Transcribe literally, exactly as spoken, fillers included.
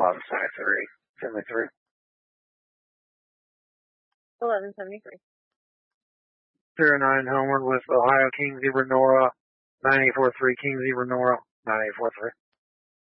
eleven seventy-three. seventy-three. eleven seventy-three. zero nine Homer with Ohio King zebra Nora. nine eight four three King zebra Nora. nine eight four three.